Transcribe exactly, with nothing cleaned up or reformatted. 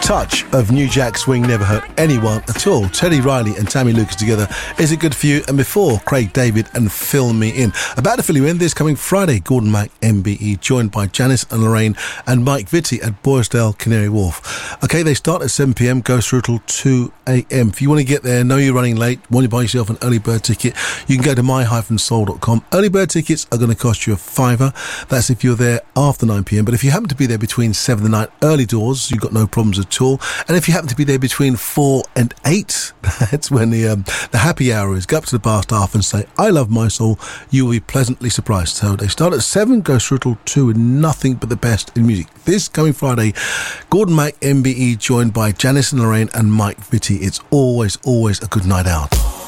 touch of New Jack Swing never hurt anyone at all. Teddy Riley and Tammy Lucas together. Is it good for you? And before, Craig David and Fill Me In. About to fill you in this coming Friday, Gordon Mac, M B E, joined by Janice and Lorraine and Mike Vitti at Boysdale, Canary Wharf. Okay, they start at seven p.m, goes through till two a.m. If you want to get there, know you're running late, want to buy yourself an early bird ticket, you can go to my dash soul dot com. Early bird tickets are going to cost you a fiver. That's if you're there after nine p.m. But if you happen to be there between seven and nine, early doors, you've got no problems at all. And if you happen to be there between four and eight, that's when the um, the happy hour is. Go up to the bar staff and say, I love my soul. You will be pleasantly surprised. So they start at seven, go through till two, and nothing but the best in music. This coming Friday, Gordon Mac, M B E, joined by Janice and Lorraine and Mike Vitti. It's always, always a good night out.